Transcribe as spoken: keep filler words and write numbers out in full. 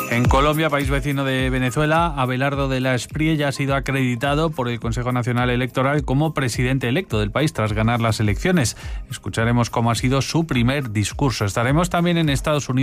En Colombia, país vecino de Venezuela, Abelardo de la Espriella ya ha sido acreditado por el Consejo Nacional Electoral como presidente electo del país tras ganar las elecciones. Escucharemos cómo ha sido su primer discurso. Estaremos también en Estados Unidos.